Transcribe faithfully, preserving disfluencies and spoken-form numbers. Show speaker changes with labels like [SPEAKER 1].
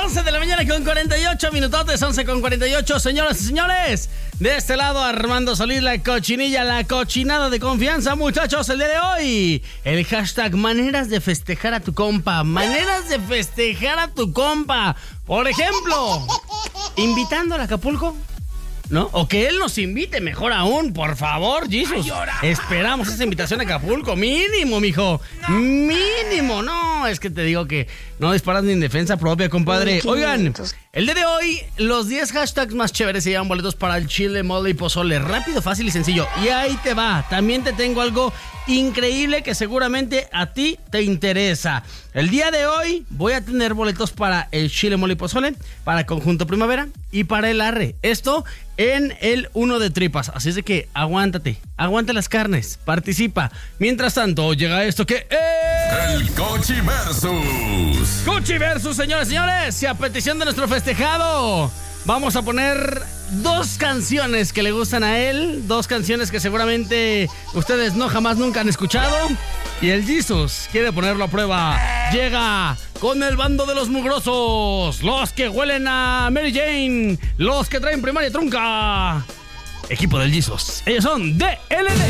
[SPEAKER 1] once de la mañana con cuarenta y ocho minutotes, once con cuarenta y ocho, señoras y señores. De este lado, Armando Solís, la cochinilla, la cochinada de confianza, muchachos. El día de hoy, el hashtag maneras de festejar a tu compa. Maneras de festejar a tu compa. Por ejemplo, invitando al Acapulco, ¿no? O que él nos invite, mejor aún, por favor, Jesus. Esperamos esa invitación a Acapulco, mínimo, mijo. No. Mínimo, no, es que te digo que no disparas ni en defensa propia, compadre. Oigan, el día de hoy, los diez hashtags más chéveres se llevan boletos para el chile, mole y pozole. Rápido, fácil y sencillo. Y ahí te va. También te tengo algo increíble que seguramente a ti te interesa. El día de hoy voy a tener boletos para el chile, mole y pozole, para Conjunto Primavera y para el Arre. Esto en el uno de tripas. Así es de que aguántate, aguanta las carnes, participa. Mientras tanto, llega esto que es...
[SPEAKER 2] El Cochi Versus.
[SPEAKER 1] Cochi Versus, señores y señores. Y a petición de nuestro festejado, vamos a poner dos canciones que le gustan a él. Dos canciones que seguramente ustedes no jamás nunca han escuchado. Y el Jesus quiere ponerlo a prueba. Llega con el bando de los mugrosos, los que huelen a Mary Jane, los que traen primaria trunca. Equipo del Jesus. Ellos son D L D.